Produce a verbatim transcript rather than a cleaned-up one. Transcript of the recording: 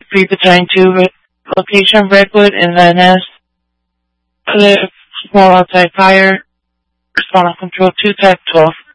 three Battalion two, location Redwood and Van Ness. Small outside fire. Respond on control two, type twelve.